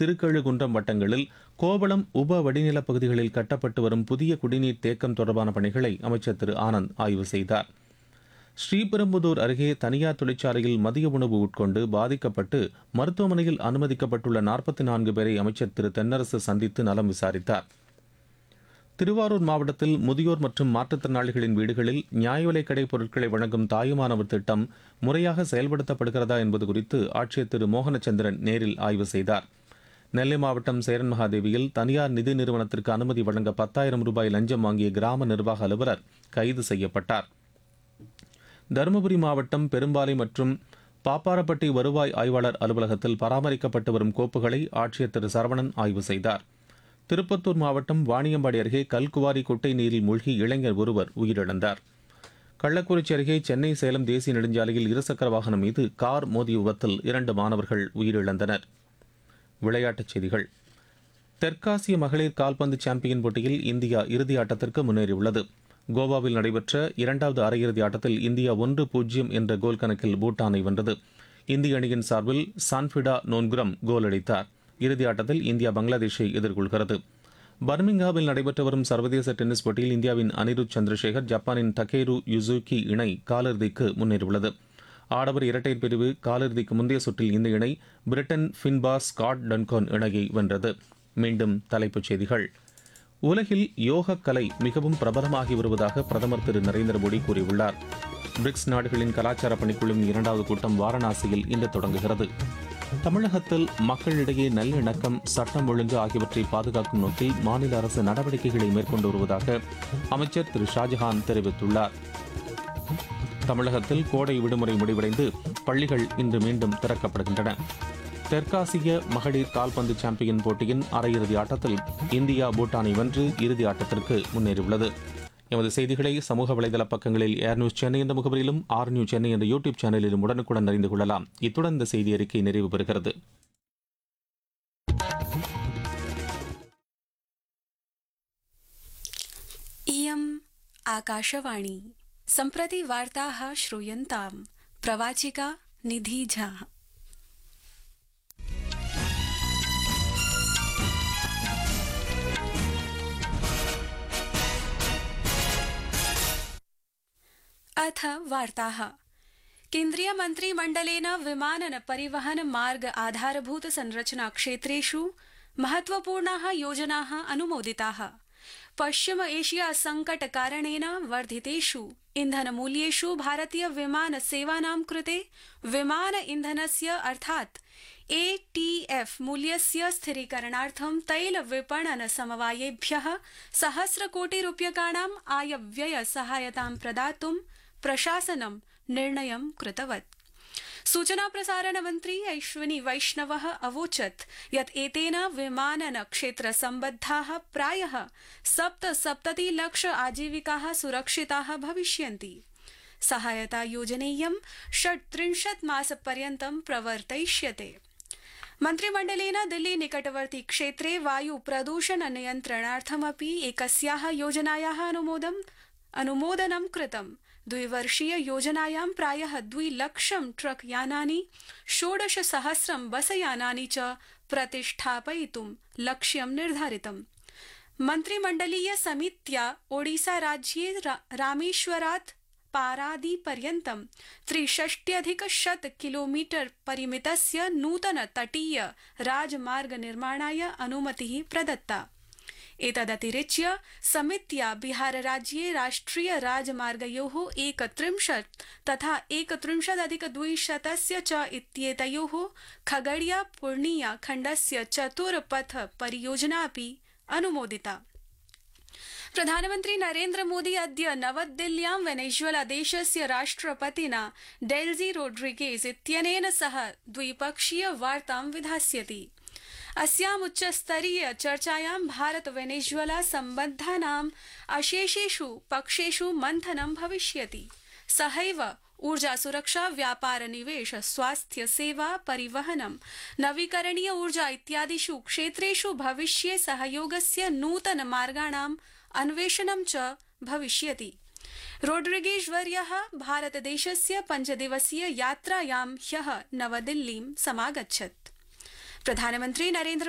திருக்கழுகுன்றம் வட்டங்களில் கோவளம் உப வடிநிலப் பகுதிகளில் கட்டப்பட்டு வரும் புதிய குடிநீர் தேக்கம் தொடர்பான பணிகளை அமைச்சர் திரு ஆனந்த் ஆய்வு செய்தார். ஸ்ரீபெரும்புதூர் அருகே தனியார் தொழிற்சாலையில் மதிய உணவு உட்கொண்டு பாதிக்கப்பட்டு மருத்துவமனையில் அனுமதிக்கப்பட்டுள்ள 44 பேரை அமைச்சர் திரு தென்னரசு சந்தித்து நலம் விசாரித்தார். திருவாரூர் மாவட்டத்தில் முதியோர் மற்றும் மாற்றுத்திறனாளிகளின் வீடுகளில் நியாய விலைக் கடை பொருட்களை வழங்கும் தாயுமானவர் திட்டம் முறையாக செயல்படுத்தப்படுகிறதா என்பது குறித்து ஆட்சியர் திரு மோகனச்சந்திரன் நேரில் ஆய்வு செய்தார். நெல்லை மாவட்டம் சேரன் மகாதேவியில் தனியார் நிதி நிறுவனத்திற்கு அனுமதி வழங்க 10,000 ரூபாய் லஞ்சம் வாங்கிய கிராம நிர்வாக அலுவலர் கைது செய்யப்பட்டார். தருமபுரி மாவட்டம் பெரும்பாலை மற்றும் பாப்பாரப்பட்டி வருவாய் ஆய்வாளர் அலுவலகத்தில் பராமரிக்கப்பட்டு வரும் கோப்புகளை ஆட்சியர் திரு சரவணன் ஆய்வு செய்தார். திருப்பத்தூர் மாவட்டம் வாணியம்பாடி அருகே கல்குவாரி குட்டை நீரில் மூழ்கி இளைஞர் ஒருவர் உயிரிழந்தார். கள்ளக்குறிச்சி அருகே சென்னை சேலம் தேசிய நெடுஞ்சாலையில் இருசக்கர வாகனம் மீது கார் மோதிய விபத்தில் 2 மாணவர்கள் உயிரிழந்தனர். விளையாட்டுச் செய்திகள். தெற்காசிய மகளிர் கால்பந்து சாம்பியன் போட்டியில் இந்தியா இறுதி ஆட்டத்திற்கு முன்னேறியுள்ளது. கோவாவில் நடைபெற்ற 2வது அரையிறுதி ஆட்டத்தில் இந்தியா 1-0 என்ற கோல் கணக்கில் பூட்டானை வென்றது. இந்திய அணியின் சார்பில் சான்ஃபிடா நோன்குரம் கோல் அடித்தார். இறுதி ஆட்டத்தில் இந்தியா பங்களாதேஷை எதிர்கொள்கிறது. பர்மிங்ஹாமில் நடைபெற்று வரும் சர்வதேச டென்னிஸ் போட்டியில் இந்தியாவின் அனிருத் சந்திரசேகர் ஜப்பானின் டகேரு யுசுகி இணை காலிறுதிக்கு முன்னேறியுள்ளது. ஆடவர் இரட்டையர் பிரிவு காலிறுதிக்கு முந்தைய சுற்றில் இந்த இணை பிரிட்டன் ஃபின்பார் ஸ்காட் டன்கான் இணையை வென்றது. மீண்டும் தலைப்புச் செய்திகள். உலகில் யோகக் கலை மிகவும் பிரபலமாகி வருவதாக பிரதமர் திரு நரேந்திர மோடி கூறியுள்ளார். பிரிக்ஸ் நாடுகளின் கலாச்சார பணிக்குழுவின் 2வது கூட்டம் வாரணாசியில் இன்று தொடங்குகிறது. தமிழகத்தில் மக்களிடையே நல்லிணக்கம், சட்டம் ஒழுங்கு ஆகியவற்றை பாதுகாக்கும் நோக்கில் மாநில அரசு நடவடிக்கைகளை மேற்கொண்டு வருவதாக அமைச்சர் திரு ஷாஜஹான் தெரிவித்துள்ளார். தமிழகத்தில் கோடை விடுமுறை முடிவடைந்து பள்ளிகள் இன்று மீண்டும் திறக்கப்படுகின்றன. தெற்காசிய மகளிர் கால்பந்து சாம்பியன் போட்டியின் அரையிறுதி ஆட்டத்தில் இந்தியா பூட்டானை வென்று இறுதி ஆட்டத்திற்கு முன்னேறியுள்ளது. எமது செய்திகளை சமூக வலைதள பக்கங்களில் ஏர் நியூஸ் சென்னை என்ற முகவரியிலும் ஆர் நியூஸ் சென்னை என்ற யூடியூப் சேனலிலும் உடனுக்குடன் அறிந்து கொள்ளலாம். இத்துடன் இந்த செய்தி அறிக்கை நிறைவு பெறுகிறது. इयम् आकाशवाणी सम्प्रति वार्ताः श्रूयन्ताम् प्रवाचिका निधि झा। अथ वार्ताः। केन्द्रीय मन्त्रिमण्डलेन विमानन परिवहन मार्ग आधारभूत संरचना क्षेत्रेषु महत्वपूर्णाः योजनाः अनुमोदिताः। पश्चिम एशिया संकट कारणेन वर्धितेषु इन्धनमूल्येषु भारतीय विमान सेवानां कृते विमान इन्धनस्य अर्थात् ATF मूल्यस्य स्थिरीकरणार्थं तैल विपणन समवायेभ्यः सहस्रकोटिरूप्यकाणाम् आयव्यय सहायतां प्रदातुं प्रशासनं निर्णयं कृतवत्। सूचना प्रसारण मन्त्री अश्विनी वैष्णवः अवोचत् यत् एतेन विमानन क्षेत्र सम्बद्धाः प्रायः 77 लाख आजीविकाः सुरक्षिताः भविष्यन्ति। सहायता योजनेयं 36 मासपर्यन्तं प्रवर्तयिष्यते। मन्त्रिमण्डलेन दिल्ली निकटवर्ती क्षेत्रे वायु प्रदूषण नियन्त्रणार्थमपि एकस्याः योजनायाः अनुमोदनं कृतम्। 2-वर्षीय योजनायां प्रायः 2 लक्षं ट्रक यानानि 16,000 बसयानानि च प्रतिष्ठापयितुं लक्ष्यं निर्धारितम्। मन्त्रिमण्डलीय समित्या ओडिसा राज्ये रामेश्वरात् पारादीपर्यन्तं 63,100 किलोमीटर परिमितस्य नूतन तटीय राजमार्ग निर्माणाय अनुमतिः प्रदत्ता। एतदतिरिच्य समित्या बिहारराज्ये राष्ट्रिय राजमार्गयोः 31 तथा 31,200 च इत्येतयोः खगड़िया पूर्णिया खण्डस्य 4 पथ परियोजना अपि अनुमोदिता। प्रधानमन्त्री नरेन्द्र मोदी अद्य नवदिल्ल्यां वेनेजुएला देशस्य राष्ट्रपतिना डेल्जी रोड्रिगेज इत्यनेन सह द्विपक्षीय वार्तां विधास्यति। अस्याम् उच्चस्तरीय चर्चायां भारत वेनेजुएला सम्बद्धानाम् अशेषेषु पक्षेषु मन्थनं भविष्यति। सहैव ऊर्जा सुरक्षा, व्यापार निवेश, स्वास्थ्य सेवा, परिवहनं, नवीकरणीय ऊर्जा इत्यादिषु क्षेत्रेषु भविष्ये सहयोगस्य नूतन मार्गाणाम् अन्वेषणं च भविष्यति। रोड्रिगेज वर्यः भारतदेशस्य 5 दिवसीय यात्रायां ह्यः नवदिल्लीं समागच्छत्। प्रधानमन्त्री नरेन्द्र